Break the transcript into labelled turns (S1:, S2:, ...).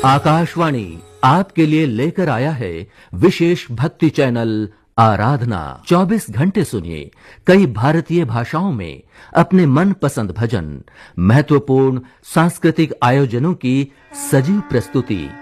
S1: आकाशवाणी आपके लिए लेकर आया है विशेष भक्ति चैनल आराधना। 24 घंटे सुनिए कई भारतीय भाषाओं में अपने मनपसंद भजन, महत्वपूर्ण सांस्कृतिक आयोजनों की सजीव प्रस्तुति।